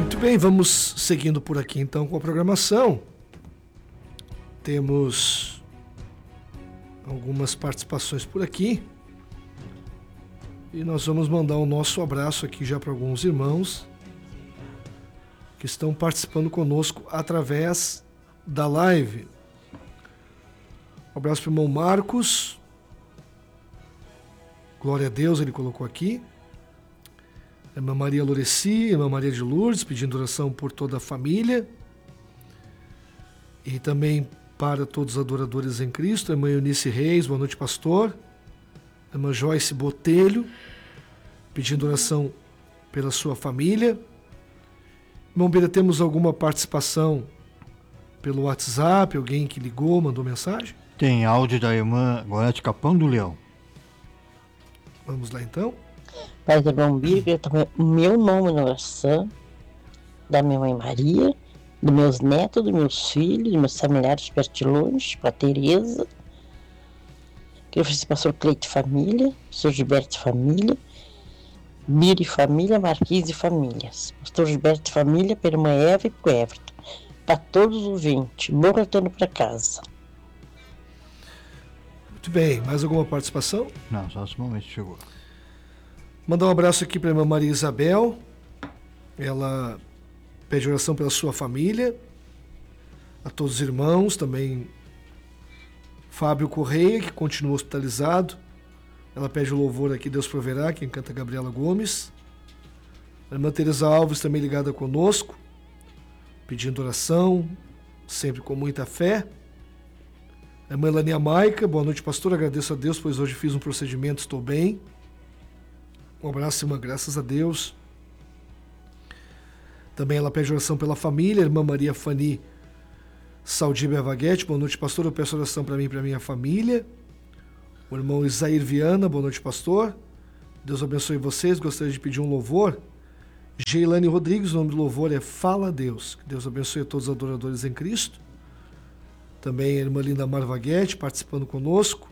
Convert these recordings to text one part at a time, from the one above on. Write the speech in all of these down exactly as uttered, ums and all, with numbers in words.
Muito bem, vamos seguindo por aqui então com a programação. Temos algumas participações por aqui. E nós vamos mandar o nosso abraço aqui já para alguns irmãos que estão participando conosco através da live. Um abraço para o irmão Marcos. Glória a Deus, ele colocou aqui. Irmã Maria Loreci, Irmã Maria de Lourdes, pedindo oração por toda a família. E também para todos os adoradores em Cristo. Irmã Eunice Reis, boa noite, pastor. Irmã Joyce Botelho, pedindo oração pela sua família. Irmão Beira, temos alguma participação pelo WhatsApp? Alguém que ligou, mandou mensagem? Tem áudio da irmã Gorete Capão do Leão. Vamos lá então. Pai do irmão Bíblia, também o meu nome na oração, da minha mãe Maria, dos meus netos, dos meus filhos, dos meus familiares perto e longe, para a Tereza, que eu fiz pastor Cleide Família, pastor Gilberto Família, Biri Família, Marquise Famílias, pastor Gilberto Família, para a irmã Eva e para o Everton, para todos os ouvintes, bom retorno para casa. Muito bem, mais alguma participação? Não, só esse momento chegou. Mandar um abraço aqui para a irmã Maria Isabel. Ela pede oração pela sua família, a todos os irmãos, também Fábio Correia, que continua hospitalizado. Ela pede o louvor aqui, Deus proverá, quem canta Gabriela Gomes. A irmã Teresa Alves também ligada conosco, pedindo oração, sempre com muita fé. A irmã Elania Maica, boa noite, pastor, agradeço a Deus, pois hoje fiz um procedimento, estou bem. Um abraço, irmã, graças a Deus. Também ela pede oração pela família, a irmã Maria Fani Saldiba Vaguete, boa noite, pastor, eu peço oração para mim e para minha família. O irmão Isair Viana, boa noite, pastor. Deus abençoe vocês, gostaria de pedir um louvor. Geilane Rodrigues, o nome do louvor é Fala a Deus. Que Deus abençoe a todos os adoradores em Cristo. Também a irmã Linda Mar Vaguete participando conosco.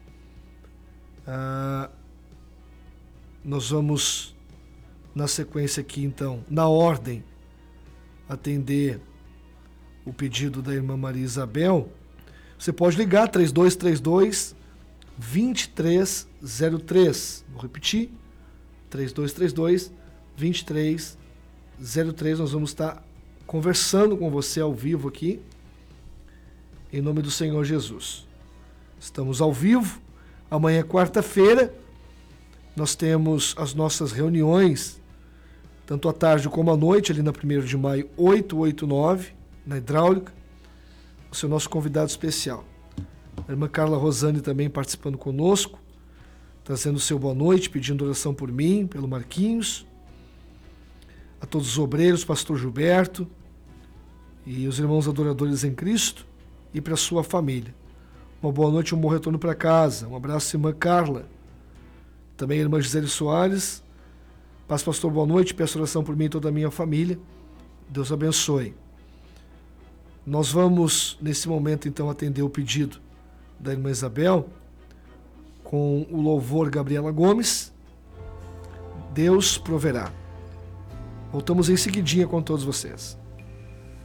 Ah, nós vamos, na sequência aqui, então, na ordem, atender o pedido da irmã Maria Isabel. Você pode ligar três dois três dois, dois três zero três. Vou repetir. três dois três dois, dois três zero três. Nós vamos estar conversando com você ao vivo aqui, em nome do Senhor Jesus. Estamos ao vivo. Amanhã é quarta-feira. Nós temos as nossas reuniões, tanto à tarde como à noite, ali na primeiro de maio, oito oito nove, na Hidráulica. O seu nosso convidado especial. A irmã Carla Rosane também participando conosco, trazendo o seu boa noite, pedindo oração por mim, pelo Marquinhos, a todos os obreiros, pastor Gilberto e os irmãos adoradores em Cristo e para a sua família. Uma boa noite e um bom retorno para casa. Um abraço, irmã Carla. Também a irmã Gisele Soares. Paz, pastor, boa noite. Peço oração por mim e toda a minha família. Deus abençoe. Nós vamos, nesse momento, então, atender o pedido da irmã Isabel com o louvor Gabriela Gomes. Deus proverá. Voltamos em seguidinha com todos vocês.